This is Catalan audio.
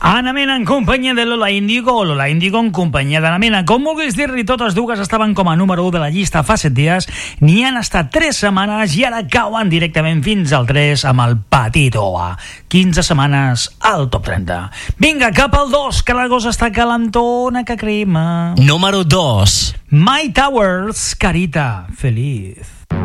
Ana Mena en companyia de Lola Índigo o Lola Índigo en companyia d'Ana Mena. Com vulguis dir-li, totes dues estaven com a número 1 de la llista fa 7 dies, n'hi han estat 3 setmanes i ara cauen directament fins al 3 amb el Petit Oa. 15 setmanes al top 30. Vinga, cap al 2, que la cosa està calentona que crema. Número 2. My Towers, Carita Feliz.